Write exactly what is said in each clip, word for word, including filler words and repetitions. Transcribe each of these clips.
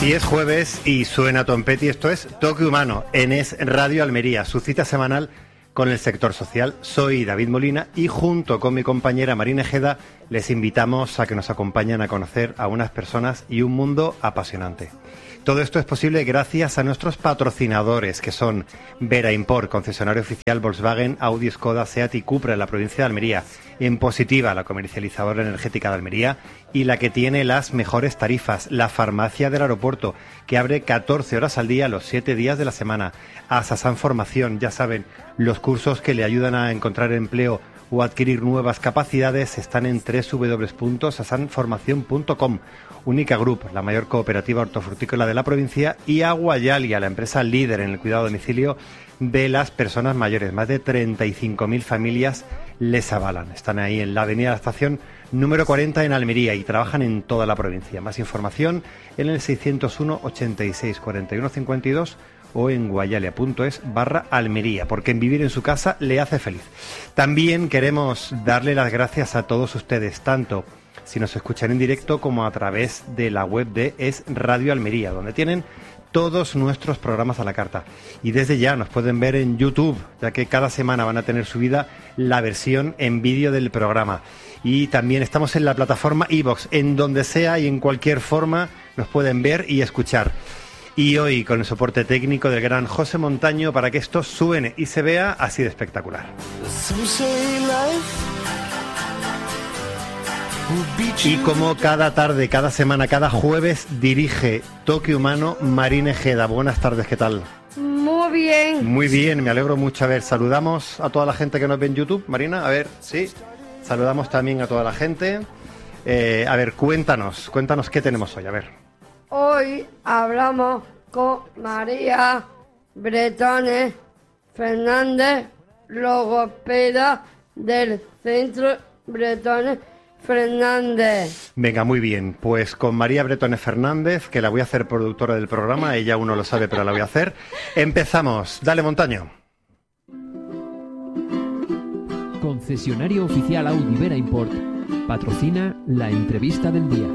Y es jueves y suena Tom Petty. Esto es Toque Humano en Es Radio Almería, su cita semanal con el sector social. Soy David Molina y junto con mi compañera Marina Ejeda les invitamos a que nos acompañen a conocer a unas personas y un mundo apasionante. Todo esto es posible gracias a nuestros patrocinadores, que son Vera Import, concesionario oficial Volkswagen, Audi, Skoda, Seat y Cupra en la provincia de Almería. En Positiva, la comercializadora energética de Almería y la que tiene las mejores tarifas. La farmacia del aeropuerto, que abre catorce horas al día, los siete días de la semana. Asasan Formación, ya saben, los cursos que le ayudan a encontrar empleo o adquirir nuevas capacidades están en doble u doble u doble u punto sasan formación punto com. Única Group, la mayor cooperativa hortofrutícola de la provincia, y Aguayalia, la empresa líder en el cuidado a domicilio de las personas mayores. Más de treinta y cinco mil familias les avalan. Están ahí en la avenida de la Estación número cuarenta en Almería y trabajan en toda la provincia. Más información en el seiscientos uno, ochenta y seis, cuarenta y uno, cincuenta y dos o en guayalia.es barra Almería, porque en vivir en su casa le hace feliz. También queremos darle las gracias a todos ustedes, tanto si nos escuchan en directo como a través de la web de Es Radio Almería, donde tienen todos nuestros programas a la carta. Y desde ya nos pueden ver en YouTube, ya que cada semana van a tener subida la versión en vídeo del programa. Y también estamos en la plataforma iVoox, en donde sea y en cualquier forma nos pueden ver y escuchar. Y hoy con el soporte técnico del gran José Montaño para que esto suene y se vea así de espectacular. Y como cada tarde, cada semana, cada jueves dirige Toque Humano Marina Ejeda. Buenas tardes, ¿qué tal? Muy bien. Muy bien, me alegro mucho. A ver, saludamos a toda la gente que nos ve en YouTube, Marina. A ver, sí, saludamos también a toda la gente. Eh, a ver, cuéntanos, cuéntanos qué tenemos hoy, a ver. Hoy hablamos con María Bretones Fernández, logopeda del Centro Bretones Fernández. Venga, muy bien. Pues con María Bretones Fernández, que la voy a hacer productora del programa, ella uno lo sabe, pero la voy a hacer. Empezamos. Dale, Montaño. Concesionario oficial Audi Vera Import patrocina la entrevista del día.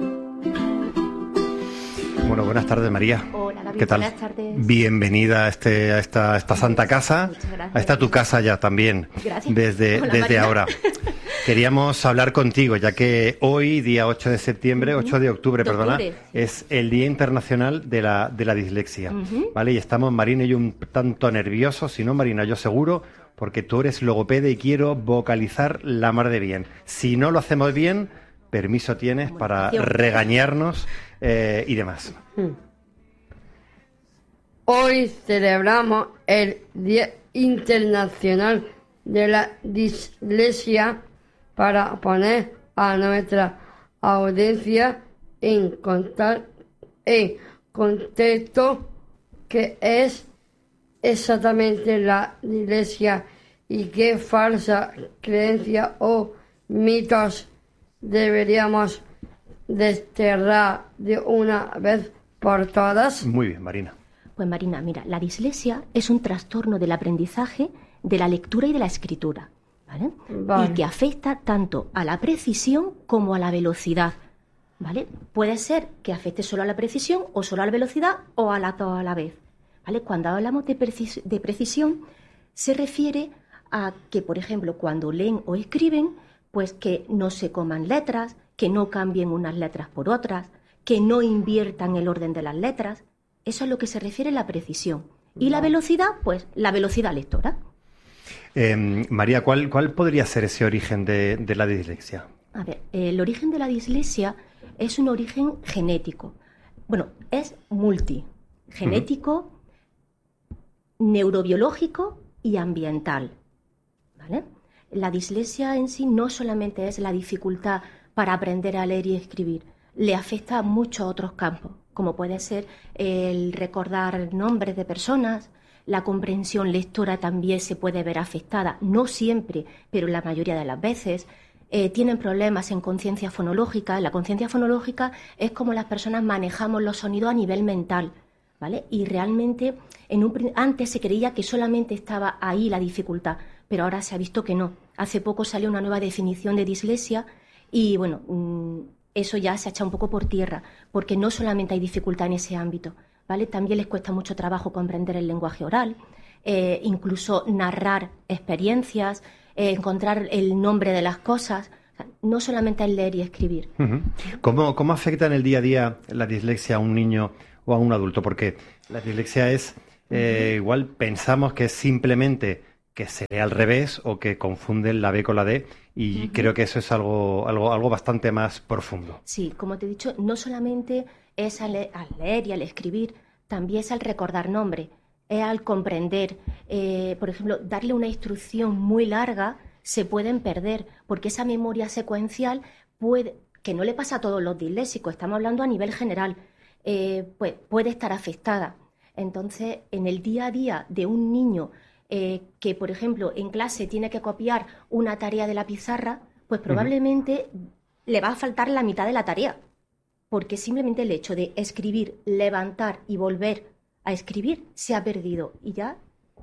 Bueno, buenas tardes, María. Hola, David. ¿Qué tal? Buenas tardes. Bienvenida a, este, a, esta, a esta santa casa. Muchas gracias. A esta tu casa ya también. Gracias. Desde, Hola, desde Marina. ahora. Queríamos hablar contigo, ya que hoy, día ocho de septiembre, Uh-huh. ocho de octubre, De perdona, octubre. es el Día Internacional de la, de la Dislexia. Uh-huh. ¿Vale? Y estamos, Marina y yo, un tanto nerviosos, si no, Marina, yo seguro, porque tú eres logopeda y quiero vocalizar la mar de bien. Si no lo hacemos bien, permiso tienes para Comunicación. regañarnos eh, y demás. Hoy celebramos el Día Internacional de la Dislexia para poner a nuestra audiencia en, contar, en contexto qué es exactamente la dislexia y qué falsa creencia o mitos deberíamos desterrar de una vez por todas. Muy bien, Marina. Pues Marina, mira, la dislexia es un trastorno del aprendizaje de la lectura y de la escritura, ¿vale? Vale. Y que afecta tanto a la precisión como a la velocidad, ¿vale? Puede ser que afecte solo a la precisión o solo a la velocidad o a la dos a la vez, ¿vale? Cuando hablamos de, precis- de precisión se refiere a que, por ejemplo, cuando leen o escriben, pues que no se coman letras, que no cambien unas letras por otras, que no inviertan el orden de las letras. Eso es lo que se refiere a la precisión. Y la velocidad, pues la velocidad lectora. Eh, María, ¿cuál, ¿cuál podría ser ese origen de, de la dislexia? A ver, el origen de la dislexia es un origen genético. Bueno, es multi. Genético, uh-huh. neurobiológico y ambiental. ¿Vale? La dislexia en sí no solamente es la dificultad para aprender a leer y escribir, le afecta a muchos otros campos, como puede ser el recordar nombres de personas. La comprensión lectora también se puede ver afectada, no siempre, pero la mayoría de las veces. Eh, tienen problemas en conciencia fonológica. La conciencia fonológica es como las personas manejamos los sonidos a nivel mental, ¿vale? Y realmente en un, antes se creía que solamente estaba ahí la dificultad, pero ahora se ha visto que no. Hace poco salió una nueva definición de dislexia y, bueno, eso ya se echa un poco por tierra, porque no solamente hay dificultad en ese ámbito, ¿vale? También les cuesta mucho trabajo comprender el lenguaje oral, eh, incluso narrar experiencias, eh, encontrar el nombre de las cosas. O sea, no solamente es leer y escribir. Uh-huh. ¿Cómo, ¿Cómo afecta en el día a día la dislexia a un niño o a un adulto? Porque la dislexia es, eh, uh-huh. igual pensamos que es simplemente que se lee al revés o que confunden la B con la D, y uh-huh. creo que eso es algo, algo, algo bastante más profundo. Sí, como te he dicho, no solamente es al, le- al leer y al escribir, también es al recordar nombre, es al comprender. Eh, por ejemplo, darle una instrucción muy larga se pueden perder, porque esa memoria secuencial puede, que no le pasa a todos los disléxicos, estamos hablando a nivel general, eh, pues puede estar afectada. Entonces, en el día a día de un niño eh, que, por ejemplo, en clase tiene que copiar una tarea de la pizarra, pues probablemente uh-huh. le va a faltar la mitad de la tarea, porque simplemente el hecho de escribir, levantar y volver a escribir se ha perdido y ya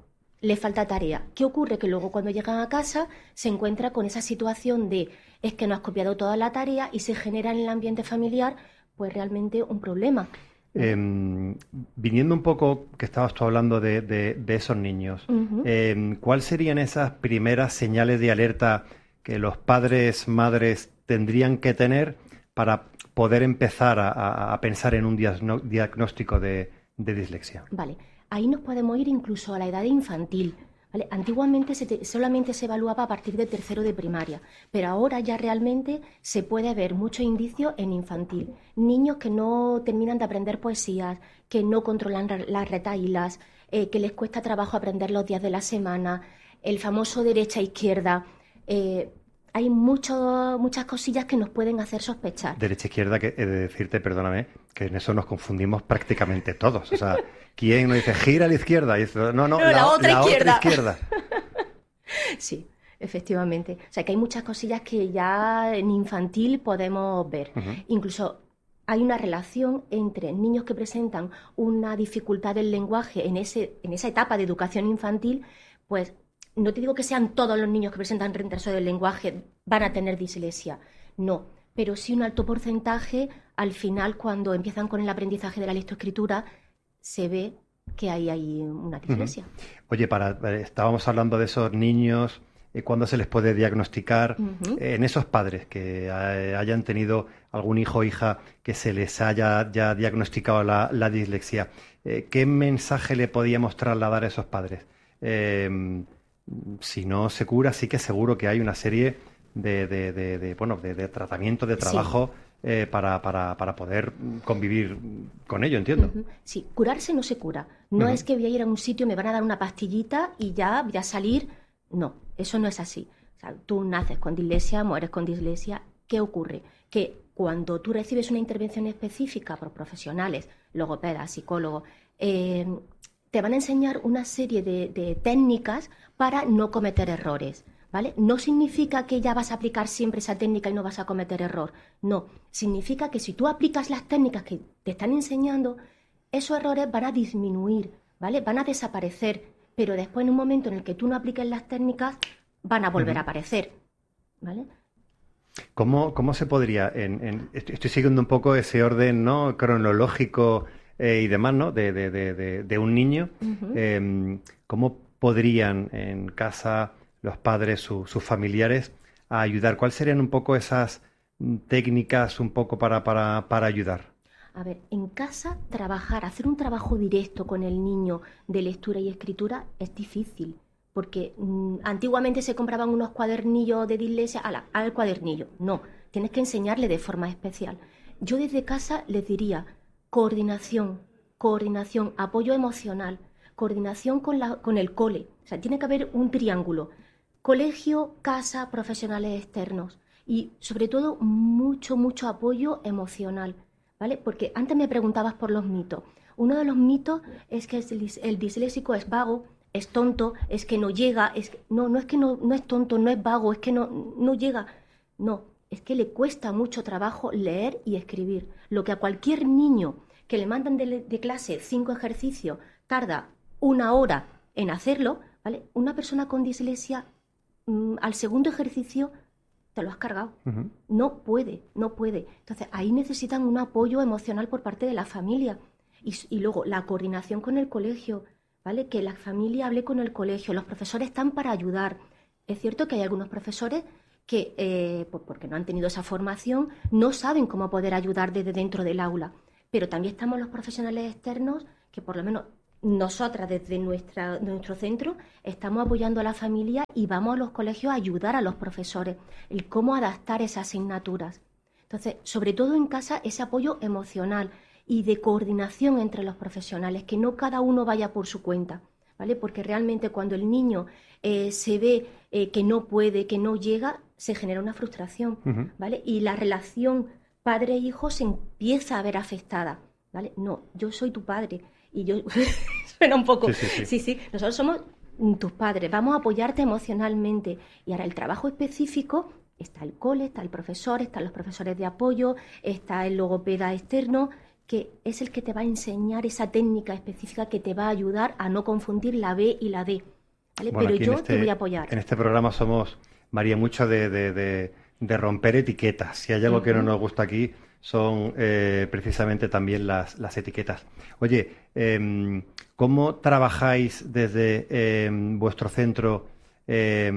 le falta tarea. ¿Qué ocurre? Que luego cuando llegan a casa se encuentra con esa situación de es que no has copiado toda la tarea y se genera en el ambiente familiar pues realmente un problema. Eh, viniendo un poco, que estabas tú hablando de, de, de esos niños, uh-huh. eh, ¿cuáles serían esas primeras señales de alerta que los padres, madres tendrían que tener para poder empezar a, a, a pensar en un diagno- diagnóstico de, de dislexia? Vale, ahí nos podemos ir incluso a la edad infantil. ¿Vale? Antiguamente se te, solamente se evaluaba a partir de tercero de primaria, pero ahora ya realmente se puede ver muchos indicios en infantil. Niños que no terminan de aprender poesías, que no controlan las retahílas, eh, que les cuesta trabajo aprender los días de la semana, el famoso derecha-izquierda. Eh, hay mucho, muchas cosillas que nos pueden hacer sospechar. Derecha-izquierda, que he de decirte, perdóname, que en eso nos confundimos prácticamente todos. O sea, ¿quién nos dice gira a la izquierda? Y dice, no, no, no, la, la, otra, la izquierda. otra izquierda. Sí, efectivamente. O sea, que hay muchas cosillas que ya en infantil podemos ver. Uh-huh. Incluso hay una relación entre niños que presentan una dificultad del lenguaje en, ese, en esa etapa de educación infantil, pues no te digo que sean todos los niños que presentan retraso del lenguaje van a tener dislexia, no, pero sí un alto porcentaje al final cuando empiezan con el aprendizaje de la lectoescritura se ve que ahí hay una dislexia. Uh-huh. Oye, para, estábamos hablando de esos niños, eh, ¿cuándo se les puede diagnosticar? Uh-huh. Eh, en esos padres que eh, hayan tenido algún hijo o hija que se les haya ya diagnosticado la, la dislexia, eh, ¿qué mensaje le podíamos trasladar a esos padres? Eh, Si no se cura, sí que seguro que hay una serie de, de, de, de bueno, de, de tratamiento, de trabajo sí. eh, para, para, para poder convivir con ello, entiendo. Uh-huh. Sí, curarse no se cura. No uh-huh. es que voy a ir a un sitio, me van a dar una pastillita y ya voy a salir. No, eso no es así. O sea, tú naces con dislexia, mueres con dislexia. ¿Qué ocurre? Que cuando tú recibes una intervención específica por profesionales, logopedas, psicólogos, eh, te van a enseñar una serie de, de técnicas para no cometer errores, ¿vale? No significa que ya vas a aplicar siempre esa técnica y no vas a cometer error. No, significa que si tú aplicas las técnicas que te están enseñando, esos errores van a disminuir, ¿vale? Van a desaparecer, pero después en un momento en el que tú no apliques las técnicas, van a volver uh-huh. a aparecer, ¿vale? ¿Cómo, cómo se podría, en, en, estoy siguiendo un poco ese orden, ¿no?, cronológico eh, y demás, ¿no?, de, de, de, de, de un niño, uh-huh. eh, ¿cómo podrían en casa los padres, su, sus familiares, a ayudar? ¿Cuáles serían un poco esas técnicas un poco para, para, para ayudar? A ver, en casa trabajar, hacer un trabajo directo con el niño de lectura y escritura es difícil, porque mmm, antiguamente se compraban unos cuadernillos de dislexia, ala, al cuadernillo. No, tienes que enseñarle de forma especial. Yo desde casa les diría coordinación, coordinación, apoyo emocional, coordinación con, la, con el cole. O sea, tiene que haber un triángulo. Colegio, casa, profesionales externos. Y, sobre todo, mucho, mucho apoyo emocional, ¿vale? Porque antes me preguntabas por los mitos. Uno de los mitos es que el disléxico es vago, es tonto, es que no llega. Es que, no, no es que no, no es tonto, no es vago, es que no, no llega. No, es que le cuesta mucho trabajo leer y escribir. Lo que a cualquier niño que le mandan de, de clase cinco ejercicios tarda una hora en hacerlo, ¿vale? Una persona con dislexia, mmm, al segundo ejercicio te lo has cargado. Uh-huh. No puede, no puede. Entonces, ahí necesitan un apoyo emocional por parte de la familia. Y, y luego, la coordinación con el colegio, ¿vale? Que la familia hable con el colegio. Los profesores están para ayudar. Es cierto que hay algunos profesores que, eh, porque no han tenido esa formación, no saben cómo poder ayudar desde dentro del aula. Pero también estamos los profesionales externos que, por lo menos, nosotras desde nuestra, nuestro centro estamos apoyando a la familia y vamos a los colegios a ayudar a los profesores el cómo adaptar esas asignaturas. Entonces, sobre todo en casa, ese apoyo emocional y de coordinación entre los profesionales, que no cada uno vaya por su cuenta, ¿vale? Porque realmente cuando el niño eh, se ve eh, que no puede, que no llega, se genera una frustración, uh-huh. ¿vale? Y la relación padre-hijo se empieza a ver afectada, ¿vale? No, yo soy tu padre. Y yo, suena un poco, sí sí, sí, sí, sí, nosotros somos tus padres, vamos a apoyarte emocionalmente. Y ahora el trabajo específico, está el cole, está el profesor, están los profesores de apoyo, está el logopeda externo, que es el que te va a enseñar esa técnica específica que te va a ayudar a no confundir la B y la D, ¿vale? Bueno, pero yo este, te voy a apoyar. En este programa somos, María, mucho de, de, de, de romper etiquetas. Si hay algo uh-huh. que no nos gusta aquí, son eh, precisamente también las, las etiquetas. Oye, eh, ¿cómo trabajáis desde eh, vuestro centro, eh,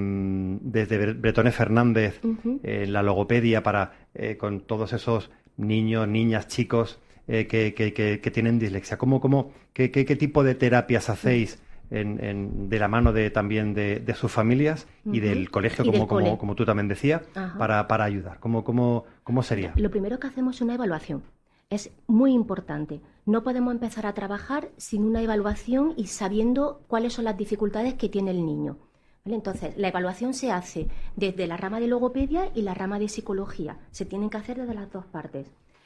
desde Bretones Fernández, uh-huh. eh, la logopedia para eh, con todos esos niños, niñas, chicos eh, que, que, que, que tienen dislexia? ¿Cómo, cómo, qué, qué, qué tipo de terapias hacéis en, en, de la mano de también de, de sus familias uh-huh. y del colegio, y como, del como, como tú también decías, para, para ayudar? ¿Cómo, cómo, ¿Cómo sería? Lo primero que hacemos es una evaluación. Es muy importante. No podemos empezar a trabajar sin una evaluación y sabiendo cuáles son las dificultades que tiene el niño, ¿vale? Entonces, la evaluación se hace desde la rama de logopedia y la rama de psicología. Se tienen que hacer desde las dos partes.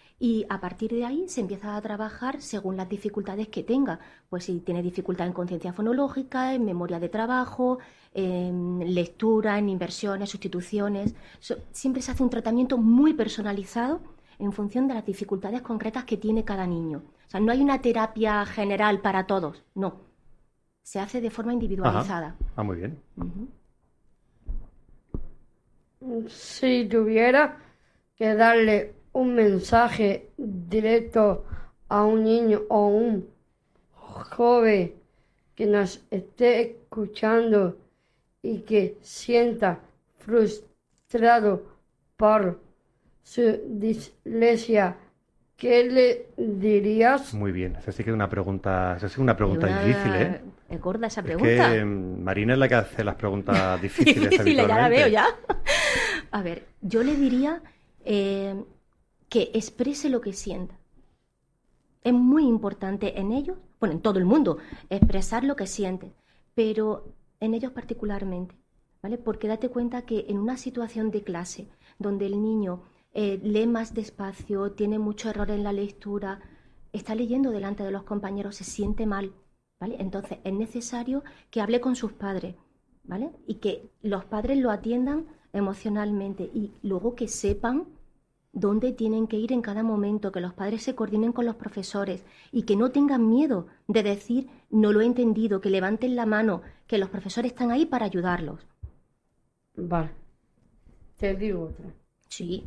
Y a partir de ahí se empieza a trabajar según las dificultades que tenga. Pues si tiene dificultad en conciencia fonológica, en memoria de trabajo, en lectura, en inversiones, sustituciones. Siempre se hace un tratamiento muy personalizado en función de las dificultades concretas que tiene cada niño. O sea, no hay una terapia general para todos, no. Se hace de forma individualizada. Ajá. Ah, muy bien. Uh-huh. Si tuviera que darle un mensaje directo a un niño o un joven que nos esté escuchando y que sienta frustrado por su dislexia, ¿qué le dirías? Muy bien, esa sí que es una pregunta, esa sí que es una pregunta una... difícil, ¿eh? Es gorda esa pregunta. Es que Marina es la que hace las preguntas difíciles. Difíciles, ya la veo ya. A ver, yo le diría eh, que exprese lo que sienta. Es muy importante en ellos, bueno, en todo el mundo, expresar lo que sienten, pero en ellos particularmente, ¿vale? Porque date cuenta que en una situación de clase donde el niño eh, lee más despacio, tiene mucho error en la lectura, está leyendo delante de los compañeros, se siente mal, ¿vale? Entonces es necesario que hable con sus padres, ¿vale? Y que los padres lo atiendan emocionalmente y luego que sepan dónde tienen que ir en cada momento, que los padres se coordinen con los profesores y que no tengan miedo de decir no lo he entendido, que levanten la mano, que los profesores están ahí para ayudarlos. Vale. Te digo otra. Sí.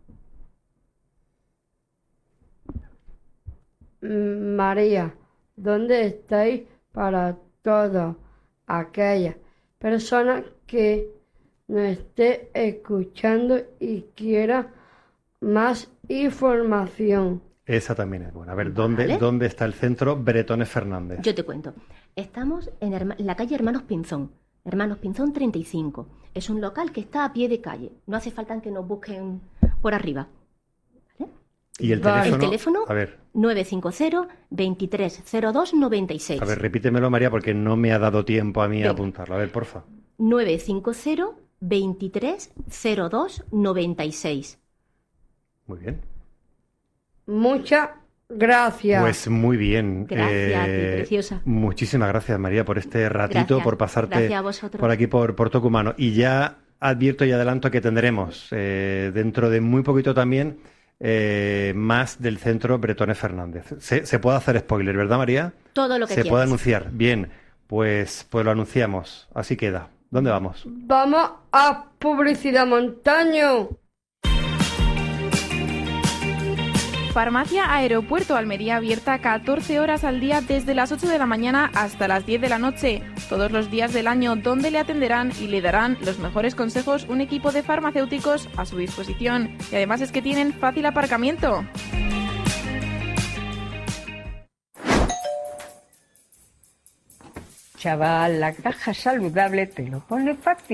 María, ¿dónde estáis para todas aquellas personas que nos esté escuchando y quiera más información? Esa también es buena. A ver, ¿dónde, ¿vale? ¿dónde está el centro Bretones Fernández? Yo te cuento. Estamos en, Herma- en la calle Hermanos Pinzón. Hermanos Pinzón treinta y cinco. Es un local que está a pie de calle. No hace falta que nos busquen por arriba. ¿Vale? ¿Y el teléfono? El teléfono, a ver. nueve cinco cero, veintitrés cero dos, noventa y seis. A ver, repítemelo, María, porque no me ha dado tiempo a mí Venga. a apuntarlo. A ver, porfa. nueve cinco cero, veintitrés cero dos, noventa y seis. Muy bien. Muchas gracias. Pues muy bien. Gracias eh, a ti, preciosa. Muchísimas gracias, María, por este ratito, gracias. por pasarte por aquí, por, por Tucumano. Y ya advierto y adelanto que tendremos eh, dentro de muy poquito también eh, más del centro Bretones Fernández. Se, se puede hacer spoiler, ¿verdad, María? Todo lo que Se quieras. puede anunciar. Bien, pues, pues lo anunciamos. Así queda. ¿Dónde vamos? Vamos a publicidad, Montaño. Farmacia Aeropuerto Almería abierta catorce horas al día desde las ocho de la mañana hasta las diez de la noche, todos los días del año, donde le atenderán y le darán los mejores consejos un equipo de farmacéuticos a su disposición. Y además es que tienen fácil aparcamiento. Chaval, la caja saludable te lo pone fácil.